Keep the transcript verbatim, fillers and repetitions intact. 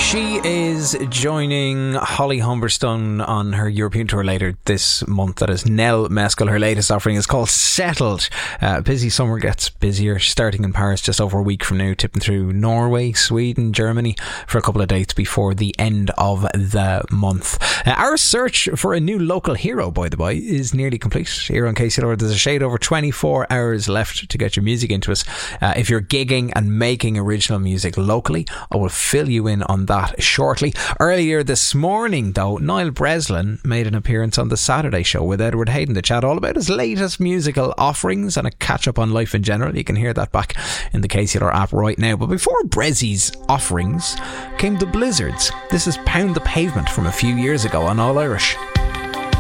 She is joining Holly Humberstone on her European tour later this month. That is Nell Meskel. Her latest offering is called Settled. Uh, busy summer gets busier, starting in Paris just over a week from now, tipping through Norway, Sweden, Germany for a couple of dates before the end of the month. Uh, our search for a new local hero, by the way, is nearly complete. Here on K C L R, there's a shade over twenty-four hours left to get your music into us. Uh, if you're gigging and making original music locally, I will fill you in on that shortly. Earlier this morning, though, Niall Breslin made an appearance on the Saturday Show with Edward Hayden to chat all about his latest musical offerings and a catch up on life in general. You can hear that back in the K C L R app right now. But before Brezzy's offerings came the Blizzards. This is Pound the Pavement from a few years ago on All Irish.